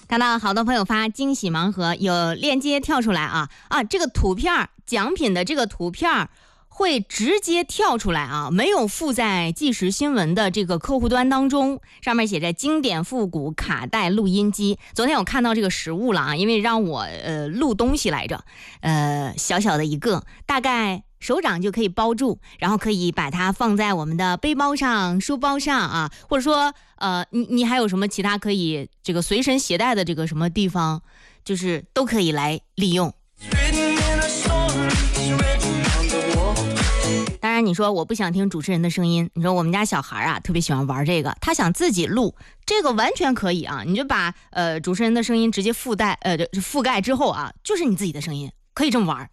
看到好多朋友发惊喜盲盒，有链接跳出来啊，这个图片奖品的这个图片会直接跳出来啊，没有附在即时新闻的这个客户端当中，上面写着经典复古卡带录音机。昨天我看到这个实物了啊，因为让我录东西来着，小小的一个，大概手掌就可以包住，然后可以把它放在我们的背包上、书包上啊，或者说你还有什么其他可以这个随身携带的这个什么地方，就是都可以来利用。当然你说我不想听主持人的声音，你说我们家小孩特别喜欢玩这个，他想自己录，这个完全可以啊，你就把主持人的声音直接覆盖之后啊，就是你自己的声音，可以这么玩。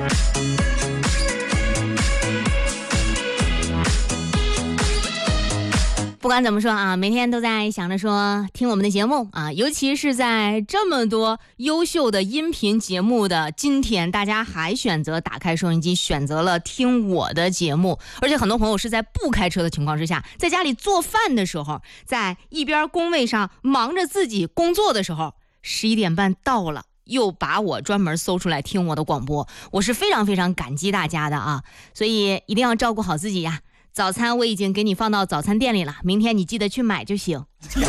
不管怎么说啊，每天都在想着说听我们的节目啊，尤其是在这么多优秀的音频节目的今天，大家还选择打开收音机，选择了听我的节目。而且很多朋友是在不开车的情况之下，在家里做饭的时候，在一边工位上忙着自己工作的时候，11点半到了，又把我专门搜出来听我的广播，我是非常非常感激大家的啊，所以一定要照顾好自己呀。早餐我已经给你放到早餐店里了，明天你记得去买就行。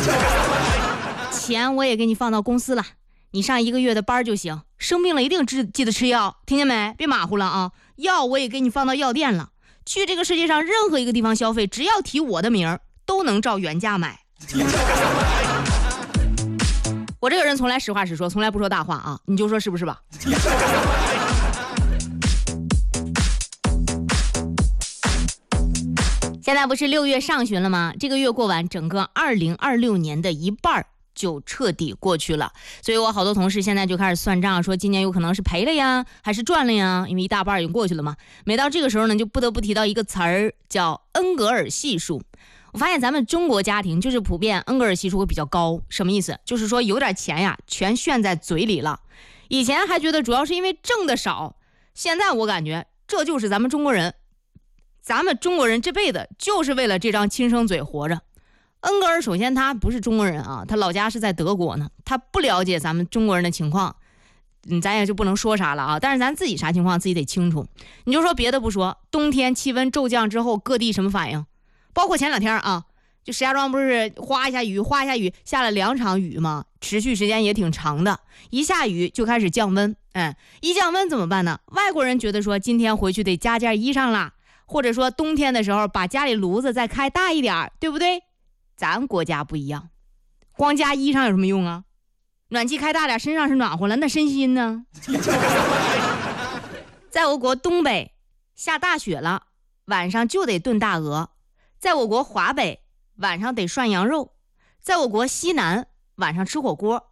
钱我也给你放到公司了，你上1个月的班就行。生病了一定记得吃药，听见没？别马虎了啊！药我也给你放到药店了。去这个世界上任何一个地方消费，只要提我的名都能照原价买。我这个人从来实话实说，从来不说大话啊，你就说是不是吧？现在不是6月上旬了吗？这个月过完，整个2026年的一半就彻底过去了。所以我好多同事现在就开始算账，说今年有可能是赔了呀，还是赚了呀？因为一大半已经过去了嘛。每到这个时候呢，就不得不提到一个词儿，叫恩格尔系数。我发现咱们中国家庭就是普遍恩格尔系数会比较高，什么意思？就是说有点钱呀，全炫在嘴里了。以前还觉得主要是因为挣的少，现在我感觉这就是咱们中国人这辈子就是为了这张亲生嘴活着。恩格尔首先他不是中国人啊，他老家是在德国呢，他不了解咱们中国人的情况，咱也就不能说啥了啊。但是咱自己啥情况自己得清楚。你就说别的不说，冬天气温骤降之后各地什么反应？包括前2天啊，就石家庄不是哗一下雨下了2场雨吗？持续时间也挺长的，一下雨就开始降温，一降温怎么办呢？外国人觉得说今天回去得加件衣裳啦，或者说冬天的时候把家里炉子再开大一点，对不对？咱国家不一样，光加衣裳有什么用啊？暖气开大点，身上是暖和了，那身心呢？在我国东北下大雪了，晚上就得炖大鹅；在我国华北晚上得涮羊肉；在我国西南晚上吃火锅；